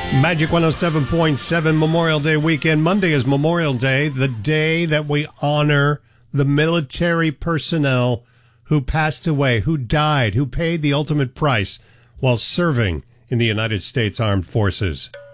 Magic 107.7 Memorial Day weekend. Monday is Memorial Day, the day that we honor the military personnel who passed away, who died, who paid the ultimate price while serving in the United States Armed Forces.